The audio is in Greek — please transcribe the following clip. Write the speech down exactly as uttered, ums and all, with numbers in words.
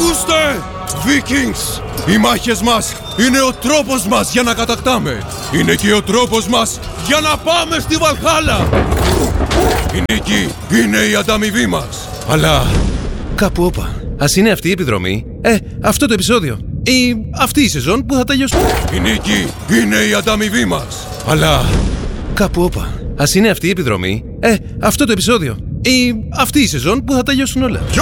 Ακούστε! Vikings! Οι μάχες μας είναι ο τρόπος μας για να κατακτάμε. Είναι και ο τρόπος μας για να πάμε στη Βαλχάλα. Η νίκη είναι η ανταμοιβή μας. Αλλά κάπου όπα. Ας είναι αυτή η επιδρομή, ε, αυτό το επεισόδιο ή αυτή η σεζόν που θα τελειώσει. Η νίκη είναι η ανταμοιβή μας. Αλλά κάπου όπα. Ας είναι αυτή η επιδρομή, ε, αυτό το επεισόδιο ή αυτή η σεζόν που θα τελειώσουν όλα.